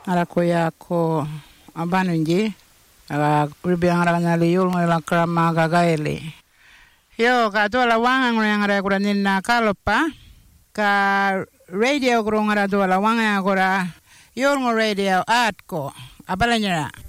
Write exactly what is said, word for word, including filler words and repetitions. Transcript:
ara ko ya ko abanunji aga ribiang ara nyali yul ngala krama gagaeli yo ka to la wanga ngara kura ninna kalopa ka radio kura ngara to la wanga kura yul ngo radio at ko abalanyara